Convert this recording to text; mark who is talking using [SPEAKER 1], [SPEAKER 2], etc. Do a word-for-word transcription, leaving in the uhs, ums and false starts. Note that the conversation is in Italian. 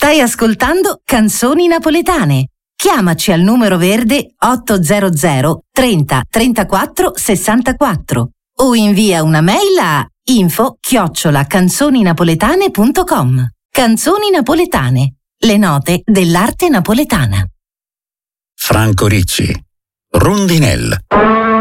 [SPEAKER 1] Stai ascoltando Canzoni Napoletane. Chiamaci al numero verde ottocento trenta trentaquattro sessantaquattro o invia una mail a info chiocciola canzoninapoletane punto com. Canzoni Napoletane, le note dell'arte napoletana.
[SPEAKER 2] Franco Ricci, Rondinella.